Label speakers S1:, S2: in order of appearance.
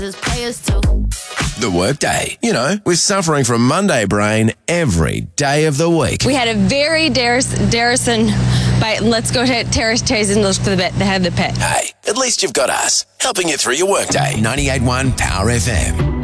S1: There's players too.
S2: The workday. You know, we're suffering from Monday brain every day of the week.
S3: We had a very Darrison bite. Let's go to Terrace and look for the head of the pit.
S2: Hey, at least you've got us, helping you through your workday. 98.1 Power FM.